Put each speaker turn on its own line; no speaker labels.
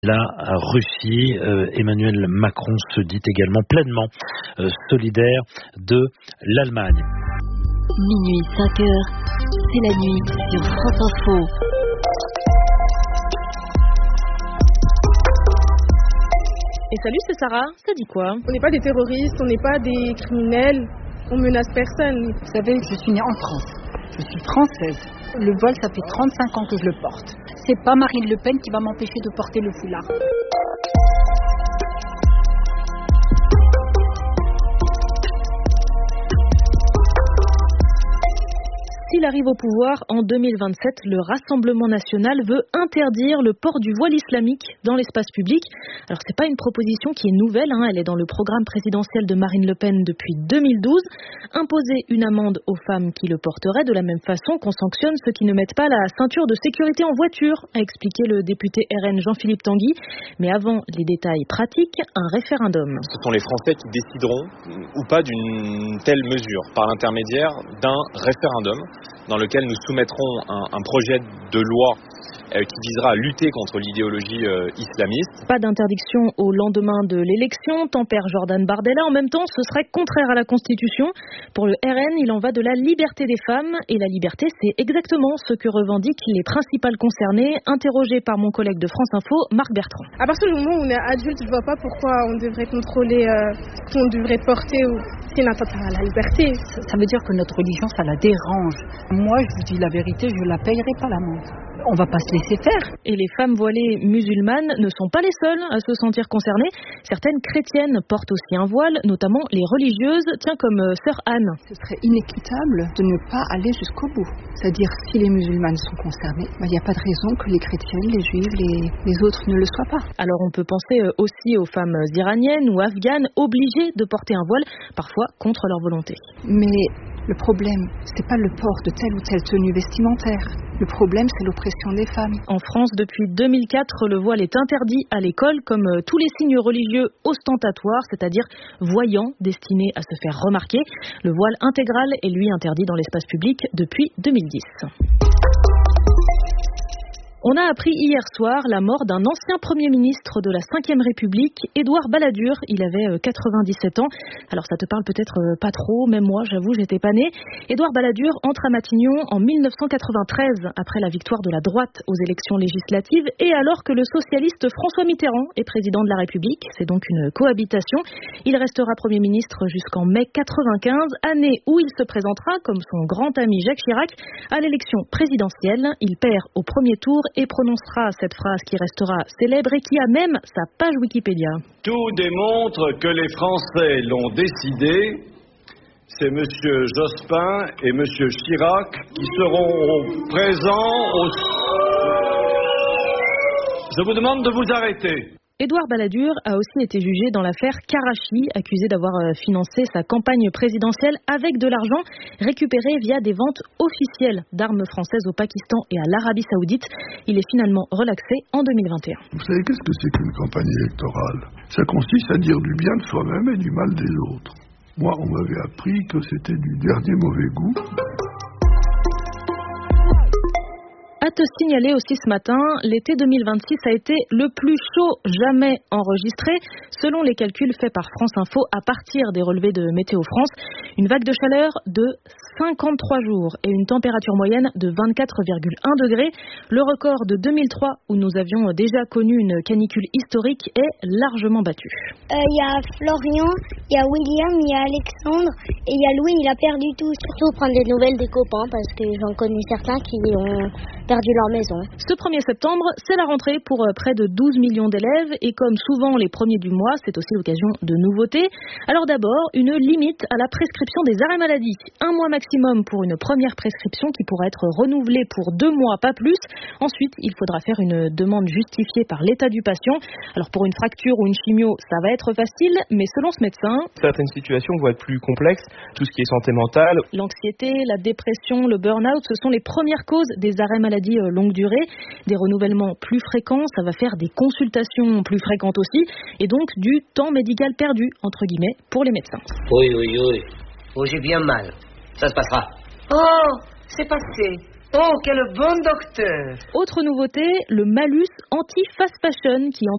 La Russie, Emmanuel Macron se dit également pleinement solidaire de l'Allemagne.
Minuit 5 heures, c'est la nuit sur France Info.
Et salut, c'est Sarah, ça dit quoi?
On n'est pas des terroristes, on n'est pas des criminels, on menace personne.
Vous savez, je suis née en France, je suis française. Le voile, ça fait 35 ans que je le porte. C'est pas Marine Le Pen qui va m'empêcher de porter le foulard.
S'il arrive au pouvoir en 2027, le Rassemblement national veut interdire le port du voile islamique dans l'espace public. Alors c'est pas une proposition qui est nouvelle, elle est dans le programme présidentiel de Marine Le Pen depuis 2012. Imposer une amende aux femmes qui le porteraient de la même façon qu'on sanctionne ceux qui ne mettent pas la ceinture de sécurité en voiture, a expliqué le député RN Jean-Philippe Tanguy. Mais avant les détails pratiques, un référendum.
Ce sont les Français qui décideront ou pas d'une telle mesure par l'intermédiaire d'un référendum dans lequel nous soumettrons un projet de loi qui visera à lutter contre l'idéologie islamiste.
Pas d'interdiction au lendemain de l'élection, tempère Jordan Bardella. En même temps, ce serait contraire à la Constitution. Pour le RN, il en va de la liberté des femmes. Et la liberté, c'est exactement ce que revendiquent les principales concernées, interrogées par mon collègue de France Info, Marc Bertrand.
À partir du moment où on est adulte, je vois pas pourquoi on devrait contrôler ce qu'on devrait porter ou c'est une atteinte à la liberté.
Ça veut dire que notre religion, ça la dérange. Moi, je vous dis la vérité, je la payerai pas l'amende. On va pas se laisser faire.
Et les femmes voilées musulmanes ne sont pas les seules à se sentir concernées. Certaines chrétiennes portent aussi un voile, notamment les religieuses, comme sœur Anne.
Ce serait inéquitable de ne pas aller jusqu'au bout. C'est-à-dire, si les musulmanes sont concernées, il n'y a pas de raison que les chrétiennes, les juives, les autres ne le soient pas.
Alors on peut penser aussi aux femmes iraniennes ou afghanes obligées de porter un voile, parfois contre leur volonté.
Mais le problème, c'est pas le port de telle ou telle tenue vestimentaire. Le problème, c'est l'oppression des femmes.
En France, depuis 2004, le voile est interdit à l'école, comme tous les signes religieux ostentatoires, c'est-à-dire voyants, destinés à se faire remarquer. Le voile intégral est lui interdit dans l'espace public depuis 2010. On a appris hier soir la mort d'un ancien Premier ministre de la Ve République, Édouard Balladur. Il avait 97 ans. Alors ça te parle peut-être pas trop, même moi, j'avoue, j'étais pas née. Édouard Balladur entre à Matignon en 1993, après la victoire de la droite aux élections législatives, et alors que le socialiste François Mitterrand est président de la République. C'est donc une cohabitation. Il restera Premier ministre jusqu'en mai 95, année où il se présentera, comme son grand ami Jacques Chirac, à l'élection présidentielle. Il perd au premier tour et prononcera cette phrase qui restera célèbre et qui a même sa page Wikipédia.
Tout démontre que les Français l'ont décidé. C'est M. Jospin et M. Chirac qui seront présents au... Je vous demande de vous arrêter.
Édouard Balladur a aussi été jugé dans l'affaire Karachi, accusé d'avoir financé sa campagne présidentielle avec de l'argent récupéré via des ventes officielles d'armes françaises au Pakistan et à l'Arabie Saoudite. Il est finalement relaxé en 2021.
Vous savez qu'est-ce que c'est qu'une campagne électorale? Ça consiste à dire du bien de soi-même et du mal des autres. Moi, on m'avait appris que c'était du dernier mauvais goût.
À te signaler aussi ce matin, l'été 2026 a été le plus chaud jamais enregistré, selon les calculs faits par France Info à partir des relevés de Météo France. Une vague de chaleur de 53 jours et une température moyenne de 24,1 degrés. Le record de 2003, où nous avions déjà connu une canicule historique, est largement battu.
Il y a Florian, il y a William, il y a Alexandre et il y a Louis, il a perdu tout. Surtout prendre des nouvelles des copains parce que j'en connais certains qui ont perdu leur maison.
Ce 1er septembre, c'est la rentrée pour près de 12 millions d'élèves et comme souvent les premiers du mois, c'est aussi l'occasion de nouveautés. Alors d'abord, une limite à la prescription des arrêts maladie. 1 mois maximum pour une première prescription qui pourra être renouvelée pour 2 mois, pas plus. Ensuite, il faudra faire une demande justifiée par l'état du patient. Alors pour une fracture ou une chimio, ça va être facile, mais selon ce médecin,
certaines situations vont être plus complexes. Tout ce qui est santé mentale,
l'anxiété, la dépression, le burn-out, ce sont les premières causes des arrêts maladie longue durée. Des renouvellements plus fréquents, ça va faire des consultations plus fréquentes aussi, et donc du temps médical perdu, entre guillemets, pour les médecins.
Oui. Oh, j'ai bien mal. Ça se passera.
Oh, c'est passé. Oh, quel bon docteur!
Autre nouveauté, le malus anti-fast fashion qui